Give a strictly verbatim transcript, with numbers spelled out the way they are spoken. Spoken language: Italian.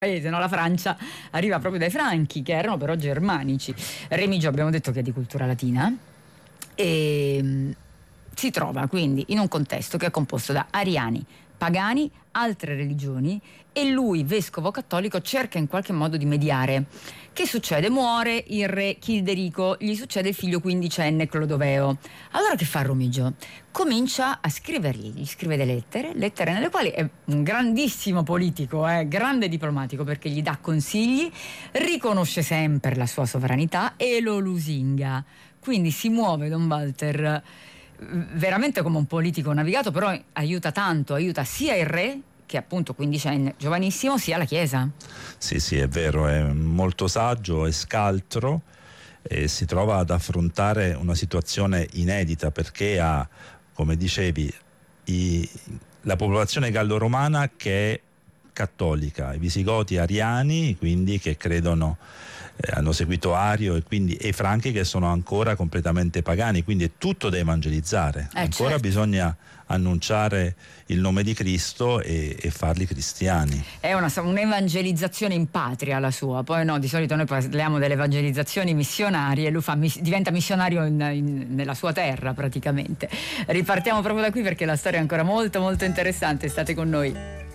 paese, no? La Francia arriva proprio dai Franchi, che erano però germanici. Remigio abbiamo detto che è di cultura latina e mh, si trova quindi in un contesto che è composto da ariani, pagani, altre religioni, e lui, vescovo cattolico, cerca in qualche modo di mediare. Che succede? Muore il re Childerico, gli succede il figlio quindicenne Clodoveo. Allora che fa Romigio? Comincia a scrivergli, gli scrive delle lettere, lettere nelle quali è un grandissimo politico, eh, grande diplomatico, perché gli dà consigli, riconosce sempre la sua sovranità e lo lusinga. Quindi si muove Don Walter veramente come un politico navigato, però aiuta tanto, aiuta sia il re, che appunto quindicenne, giovanissimo, sia la Chiesa. Sì, sì, è vero, è molto saggio e scaltro, e si trova ad affrontare una situazione inedita perché ha, come dicevi, i, la popolazione gallo-romana che è cattolica, i visigoti ariani, quindi che credono, eh, hanno seguito Ario, e quindi e i franchi che sono ancora completamente pagani, quindi è tutto da evangelizzare. Eh, ancora certo. bisogna annunciare il nome di Cristo e, e farli cristiani. È una, un'evangelizzazione in patria la sua, poi no, di solito noi parliamo delle evangelizzazioni missionarie, lui fa, diventa missionario in, in, nella sua terra praticamente. Ripartiamo proprio da qui perché la storia è ancora molto molto interessante, state con noi.